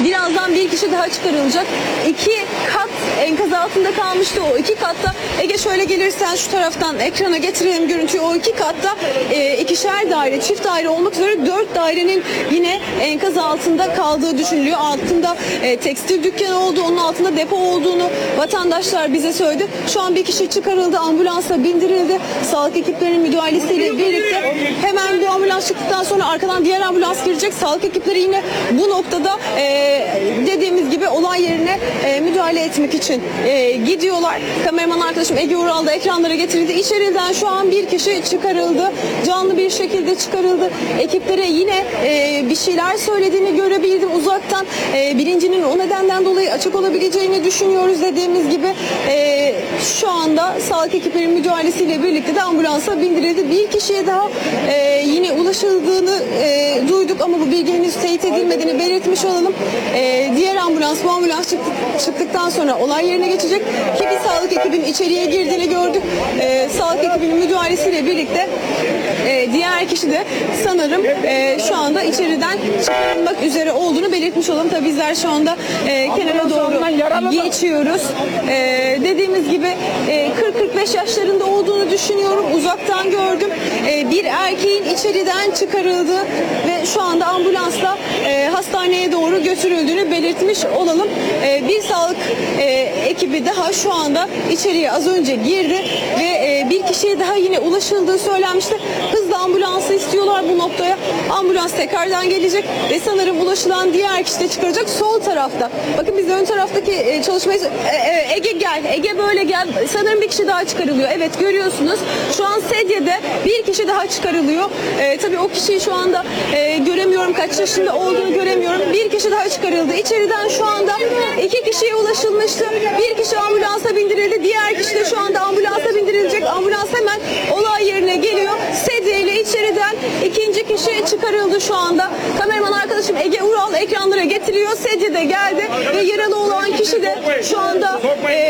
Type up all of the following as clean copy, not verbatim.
Birazdan bir kişi daha çıkarılacak. 2 kat enkaz altında kalmıştı. O 2 katta, Ege şöyle gelirsen şu taraftan ekrana getirelim görüntüyü. O 2 katta ikişer daire, çift daire olmak üzere 4 dairenin yine enkaz altında kaldığı düşünülüyor. Altında tekstil dükkanı olduğu, onun altında depo olduğunu vatandaşlar bize söyledi. Şu an bir kişi çıkarıldı, ambulansa bindirildi. Sağlık ekiplerinin müdahalesiyle birlikte hemen bir ambulans çıktıktan sonra arkadan diğer ambulans girecek. Sağlık ekipleri yine bu noktada dediğimiz gibi olay yerine müdahale etmek için gidiyorlar. Kameraman arkadaşım Ege Ural da ekranlara getirildi. İçeriden şu an bir kişi çıkarıldı. Canlı bir şekilde çıkarıldı. Ekiplere yine bir şeyler söylediğini görebildim uzaktan. Bilincinin o nedenden dolayı açık olabileceğini düşünüyoruz. Dediğimiz gibi şu anda sağlık ekiplerinin müdahalesiyle birlikte de ambulansa bindirildi. Bir kişiye daha yine ulaşıldığını duyduk ama bu bilgi henüz teyit edilmediğini belirtmiş olalım. Diğer ambulans, bu ambulans çıktıktan sonra olay yerine geçecek ki bir sağlık ekibinin içeriye girdiğini gördük. Sağlık ekibinin müdahalesiyle birlikte diğer kişi de sanırım şu anda içeriden çıkarılmak üzere olduğunu belirtmiş olalım. Tabii bizler şu anda kenara doğru geçiyoruz. Dediğimiz gibi 40-45 yaşlarında olduğunu düşünüyorum. Uzaktan gördüm. Bir erkeğin içeriden çıkarıldığı ve şu anda ambulansla hastaneye doğru götürüldüğünü belirtmiş olalım. Bir sağlık ekibi daha şu anda içeriye az önce girdi ve bir kişiye daha yine ulaşıldığı söylenmişti. Hızlı ambulansı istiyorlar bu noktaya. Ambulans tekrardan gelecek ve sanırım ulaşılan diğer kişi de çıkaracak sol tarafta. Bakın biz ön taraftaki çalışmayı... Ege gel, Ege böyle gel. Sanırım bir kişi daha çıkarılıyor. Evet görüyorsunuz. Şu an sedyede bir kişi daha çıkarılıyor. Tabii o kişiyi şu anda göremiyorum. Kaç yaşında olduğunu göremiyorum. Bir kişi daha çıkarıldı. İçeriden şu anda 2 kişiye ulaşılmıştı. Bir kişi ambulansa bindirildi. Diğer kişi de şu anda ambulansa bindirilecek. Ambulans hemen olay yerine geliyor. Sedyeyle içeriden ikinci kişi çıkarıldı şu anda. Kameraman arkadaşım Ege Ural ekranlara getiriyor. Sedye de geldi ve yaralı olan kişi de şu anda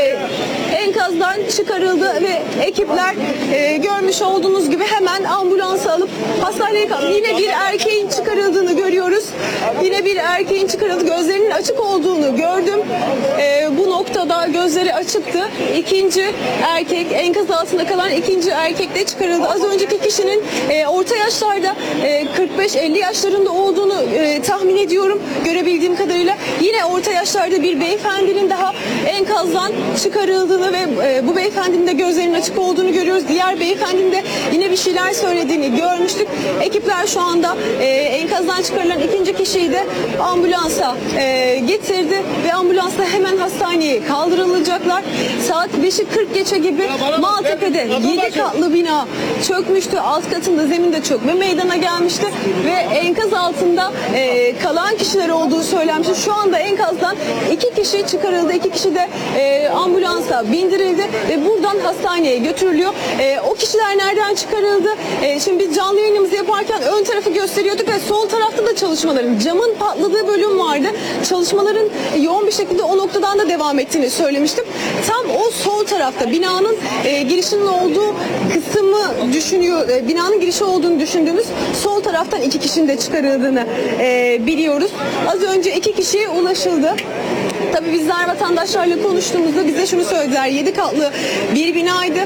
enkazdan çıkarıldı ve ekipler görmüş olduğunuz gibi hemen ambulansa alıp hastaneye kaldı. Yine bir erkeğin çıkarıldığını görüyoruz. Yine bir erkeğin çıkarıldı. Gözlerinin açık olduğunu gördüm. Bu noktada gözleri açıktı. İkinci erkek, enkaz altında kalan ikinci erkek de çıkarıldı. Az önceki kişinin orta yaşlarda 45-50 yaşlarında olduğunu tahmin ediyorum. Görebildiğim kadarıyla yine orta yaşlarda bir beyefendinin daha enkazdan çıkarıldığını ve bu beyefendinin de gözlerinin açık olduğunu görüyoruz. Diğer beyefendinin de yine bir şeyler söylediğini görmüştük. Ekipler şu anda enkazdan çıkarılan ikinci kişiyi de ambulansa getirdi ve ambulansla hemen hastaneye kaldırılacaklar. Saat 5'i 40 geçe gibi Maltepe'de 7 katlı bina çökmüştü. Alt katında zeminde çökme meydana gelmişti ve enkaz altında kalan kişiler olduğu söylenmişti. Şu anda enkazdan 2 kişi çıkarıldı. 2 kişi de ambulansa bindirildi ve buradan hastaneye götürülüyor. O kişiler nereden çıkarıldı? Şimdi biz canlı yayınımızı yaparken ön tarafı gösteriyorduk ve sol tarafta da çalışmaların, camın patladığı bölüm vardı. Çalışmaların yoğun bir şekilde o noktadan da devam ettiğini söylemiştim. Tam o sol tarafta binanın girişinin olduğu kısmı düşünüyor, binanın girişi olduğunu düşündüğümüz sol taraftan 2 kişinin de çıkarıldığını biliyoruz. Az önce 2 kişiye ulaşıldı. Tabii bizler vatandaşlarla konuştuğumuzda bize şunu söylediler. 7 katlı bir binaydı.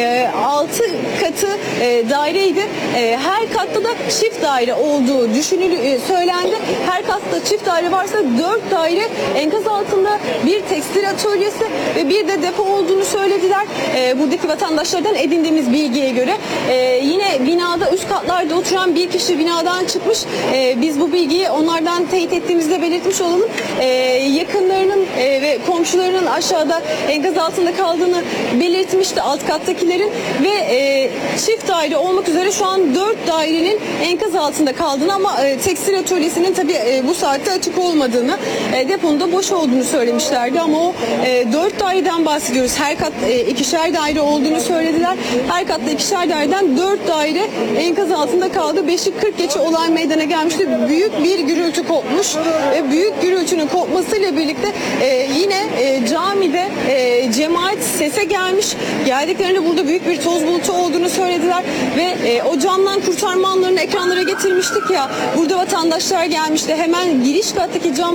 6 katı daireydi. Her katta da çift daire olduğu söylendi. Her katta çift daire varsa 4 daire enkaz altında bir tekstil atölyesi ve bir de depo olduğunu söylediler. Buradaki vatandaşlardan edindiğimiz bilgiye göre yine binada üst katlarda oturan bir kişi binadan çıkmış. Biz bu bilgiyi onlardan teyit ettiğimizde belirtmiş olalım. Yakınlarının ve komşularının aşağıda enkaz altında kaldığını belirtmişti alt kattakilerin ve çift daire olmak üzere şu an 4 dairenin enkaz altında kaldığını ama tekstil atölyesinin tabii bu saatte açık olmadığını, deponun da boş olduğunu söylemişlerdi ama o 4 daireden bahsediyoruz. Her kat ikişer daire olduğunu söylediler. Her katta ikişer daireden 4 daire enkaz altında kaldı. 5'i 40 geçe olay meydana gelmişti. Büyük bir gürültü kopmuş ve büyük gürültünün kopmasıyla birlikte yine camide cemaat sese gelmiş. Geldiklerinde burada büyük bir toz bulutu olduğunu söylediler ve o camdan kurtarma anlarını ekranlara getirmiştik ya. Burada vatandaşlar gelmişti. Hemen giriş kattaki cam